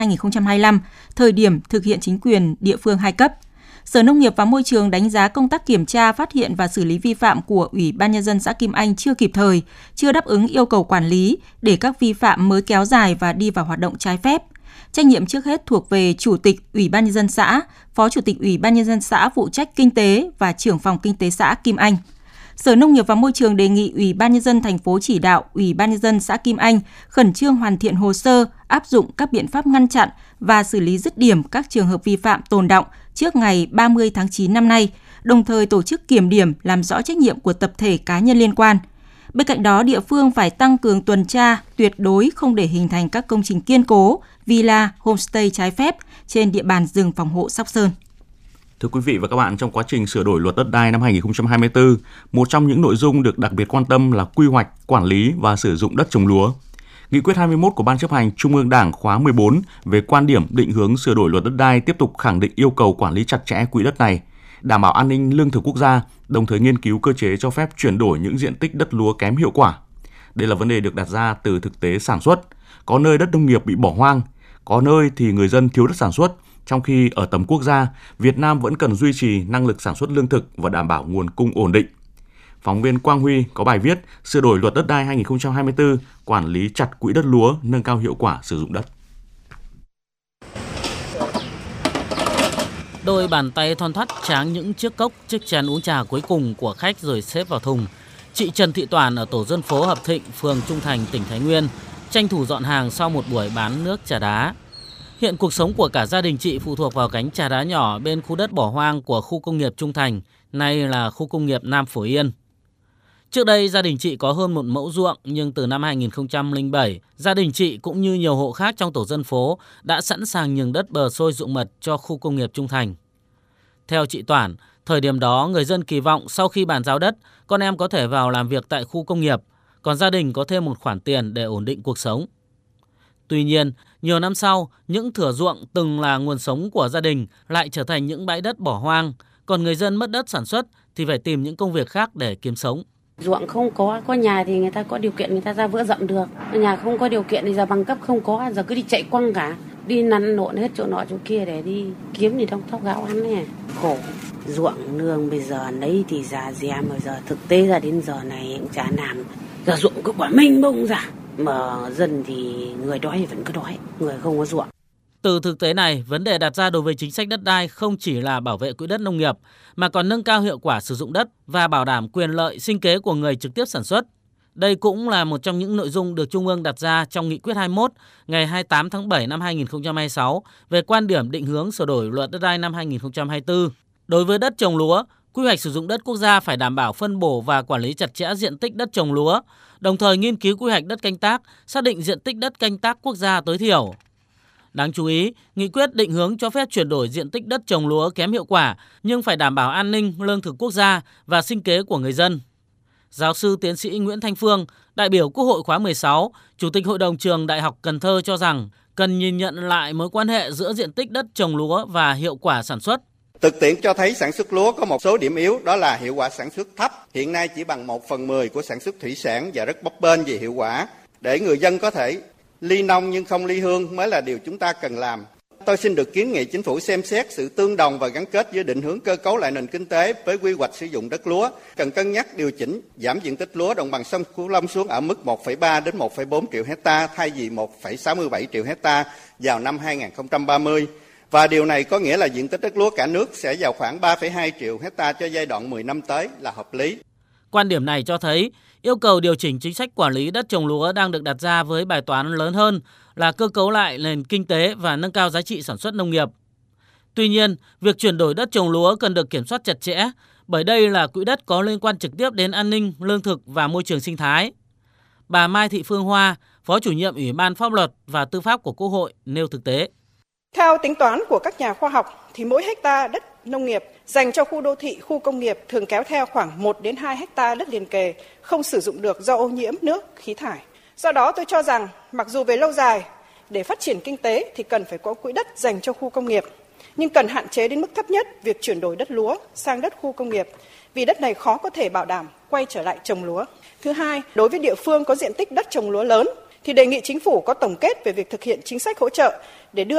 2025, thời điểm thực hiện chính quyền địa phương 2 cấp. Sở Nông nghiệp và Môi trường đánh giá công tác kiểm tra, phát hiện và xử lý vi phạm của Ủy ban Nhân dân xã Kim Anh chưa kịp thời, chưa đáp ứng yêu cầu quản lý, để các vi phạm mới kéo dài và đi vào hoạt động trái phép. Trách nhiệm trước hết thuộc về Chủ tịch Ủy ban Nhân dân xã, Phó Chủ tịch Ủy ban Nhân dân xã phụ trách kinh tế và trưởng phòng kinh tế xã Kim Anh. Sở Nông nghiệp và Môi trường đề nghị Ủy ban Nhân dân thành phố chỉ đạo Ủy ban Nhân dân xã Kim Anh khẩn trương hoàn thiện hồ sơ, áp dụng các biện pháp ngăn chặn và xử lý dứt điểm các trường hợp vi phạm tồn đọng trước ngày 30 tháng 9 năm nay, đồng thời tổ chức kiểm điểm làm rõ trách nhiệm của tập thể cá nhân liên quan. Bên cạnh đó, địa phương phải tăng cường tuần tra, tuyệt đối không để hình thành các công trình kiên cố, villa, homestay trái phép trên địa bàn rừng phòng hộ Sóc Sơn. Thưa quý vị và các bạn, trong quá trình sửa đổi luật đất đai năm 2024, một trong những nội dung được đặc biệt quan tâm là quy hoạch, quản lý và sử dụng đất trồng lúa. Nghị quyết 21 của Ban chấp hành Trung ương Đảng khóa 14 về quan điểm định hướng sửa đổi luật đất đai tiếp tục khẳng định yêu cầu quản lý chặt chẽ quỹ đất này, đảm bảo an ninh lương thực quốc gia, đồng thời nghiên cứu cơ chế cho phép chuyển đổi những diện tích đất lúa kém hiệu quả. Đây là vấn đề được đặt ra từ thực tế sản xuất. Có nơi đất nông nghiệp bị bỏ hoang, có nơi thì người dân thiếu đất sản xuất, trong khi ở tầm quốc gia, Việt Nam vẫn cần duy trì năng lực sản xuất lương thực và đảm bảo nguồn cung ổn định. Phóng viên Quang Huy có bài viết sửa đổi luật đất đai 2024, quản lý chặt quỹ đất lúa, nâng cao hiệu quả sử dụng đất. Đôi bàn tay thon thắt tráng những chiếc cốc, chiếc chén uống trà cuối cùng của khách rồi xếp vào thùng. Chị Trần Thị Toàn ở tổ dân phố Hợp Thịnh, phường Trung Thành, tỉnh Thái Nguyên, tranh thủ dọn hàng sau một buổi bán nước trà đá. Hiện cuộc sống của cả gia đình chị phụ thuộc vào gánh trà đá nhỏ bên khu đất bỏ hoang của khu công nghiệp Trung Thành, nay là khu công nghiệp Nam Phổ Yên. Trước đây, gia đình chị có hơn một mẫu ruộng, nhưng từ năm 2007, gia đình chị cũng như nhiều hộ khác trong tổ dân phố đã sẵn sàng nhường đất bờ xôi ruộng mật cho khu công nghiệp Trung Thành. Theo chị Toản, thời điểm đó người dân kỳ vọng sau khi bàn giao đất, con em có thể vào làm việc tại khu công nghiệp, còn gia đình có thêm một khoản tiền để ổn định cuộc sống. Tuy nhiên, nhiều năm sau, những thửa ruộng từng là nguồn sống của gia đình lại trở thành những bãi đất bỏ hoang, còn người dân mất đất sản xuất thì phải tìm những công việc khác để kiếm sống. Ruộng không có nhà thì người ta có điều kiện người ta ra vữa rậm được. Nhà không có điều kiện thì giờ bằng cấp không có, giờ cứ đi chạy quăng cả. Đi nắn nộn hết chỗ nọ chỗ kia để đi kiếm gì trong thóc gạo ăn này. Khổ. Ruộng nương bây giờ lấy thì già dè mà giờ thực tế ra đến giờ này cũng chả làm. Giờ ruộng cứ bỏ mênh mông ra. Mà dân thì người đói thì vẫn cứ đói, người không có ruộng. Từ thực tế này, vấn đề đặt ra đối với chính sách đất đai không chỉ là bảo vệ quỹ đất nông nghiệp, mà còn nâng cao hiệu quả sử dụng đất và bảo đảm quyền lợi sinh kế của người trực tiếp sản xuất. Đây cũng là một trong những nội dung được Trung ương đặt ra trong Nghị quyết 21 ngày 28 tháng 7 năm 2026 về quan điểm định hướng sửa đổi luật đất đai năm 2024. Đối với đất trồng lúa, quy hoạch sử dụng đất quốc gia phải đảm bảo phân bổ và quản lý chặt chẽ diện tích đất trồng lúa, đồng thời nghiên cứu quy hoạch đất canh tác, xác định diện tích đất canh tác quốc gia tối thiểu. Đáng chú ý, nghị quyết định hướng cho phép chuyển đổi diện tích đất trồng lúa kém hiệu quả nhưng phải đảm bảo an ninh lương thực quốc gia và sinh kế của người dân. Giáo sư tiến sĩ Nguyễn Thanh Phương, đại biểu Quốc hội khóa 16, Chủ tịch Hội đồng trường Đại học Cần Thơ cho rằng cần nhìn nhận lại mối quan hệ giữa diện tích đất trồng lúa và hiệu quả sản xuất. Thực tiễn cho thấy sản xuất lúa có một số điểm yếu, đó là hiệu quả sản xuất thấp, hiện nay chỉ bằng 1/10 của sản xuất thủy sản và rất bấp bênh về hiệu quả. Để người dân có thể ly nông nhưng không ly hương mới là điều chúng ta cần làm. Tôi xin được kiến nghị chính phủ xem xét sự tương đồng và gắn kết giữa định hướng cơ cấu lại nền kinh tế với quy hoạch sử dụng đất lúa, cần cân nhắc điều chỉnh giảm diện tích lúa đồng bằng sông Cửu Long xuống ở mức 1,3 đến 1,4 triệu hecta thay vì 1,67 triệu hecta vào năm 2030. Và điều này có nghĩa là diện tích đất lúa cả nước sẽ vào khoảng 3,2 triệu hecta cho giai đoạn 10 năm tới là hợp lý. Quan điểm này cho thấy yêu cầu điều chỉnh chính sách quản lý đất trồng lúa đang được đặt ra với bài toán lớn hơn là cơ cấu lại nền kinh tế và nâng cao giá trị sản xuất nông nghiệp. Tuy nhiên, việc chuyển đổi đất trồng lúa cần được kiểm soát chặt chẽ, bởi đây là quỹ đất có liên quan trực tiếp đến an ninh, lương thực và môi trường sinh thái. Bà Mai Thị Phương Hoa, Phó Chủ nhiệm Ủy ban Pháp luật và Tư pháp của Quốc hội nêu thực tế. Theo tính toán của các nhà khoa học, thì mỗi hecta đất nông nghiệp dành cho khu đô thị, khu công nghiệp thường kéo theo khoảng 1 đến 2 hecta đất liền kề không sử dụng được do ô nhiễm nước, khí thải. Do đó tôi cho rằng, mặc dù về lâu dài, để phát triển kinh tế thì cần phải có quỹ đất dành cho khu công nghiệp, nhưng cần hạn chế đến mức thấp nhất việc chuyển đổi đất lúa sang đất khu công nghiệp, vì đất này khó có thể bảo đảm quay trở lại trồng lúa. Thứ hai, đối với địa phương có diện tích đất trồng lúa lớn, thì đề nghị chính phủ có tổng kết về việc thực hiện chính sách hỗ trợ để đưa